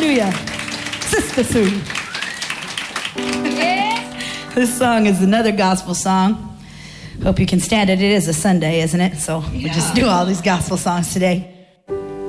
Hallelujah. Sister Sue. This song is another gospel song. Hope you can stand it. It is a Sunday, isn't it? So we just do all these gospel songs today.